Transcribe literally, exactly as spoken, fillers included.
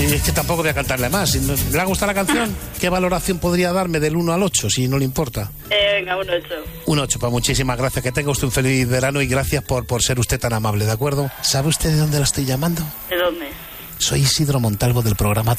es que tampoco voy a cantarle más. Si ¿le ha gustado la canción? ¿Qué valoración podría darme del uno al ocho, si no le importa? Eh, venga, un ocho. Un ocho, pues muchísimas gracias. Que tenga usted un feliz verano y gracias por, por ser usted tan amable, ¿de acuerdo? ¿Sabe usted de dónde la estoy llamando? ¿De dónde? Soy Isidro Montalvo del programa